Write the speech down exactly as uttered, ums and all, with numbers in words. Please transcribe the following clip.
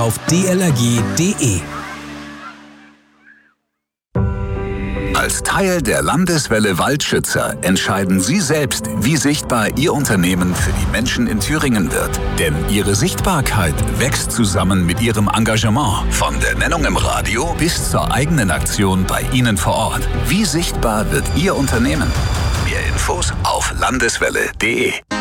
auf d l r g punkt d e. Als Teil der Landeswelle Waldschützer entscheiden Sie selbst, wie sichtbar Ihr Unternehmen für die Menschen in Thüringen wird. Denn Ihre Sichtbarkeit wächst zusammen mit Ihrem Engagement. Von der Nennung im Radio bis zur eigenen Aktion bei Ihnen vor Ort. Wie sichtbar wird Ihr Unternehmen? Mehr Infos auf landeswelle punkt d e.